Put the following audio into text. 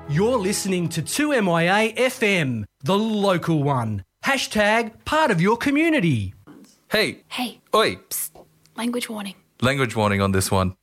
You're listening to 2MYA FM, the local one. Hashtag part of your community. Hey. Hey. Oi. Psst. Language warning. Language warning on this one.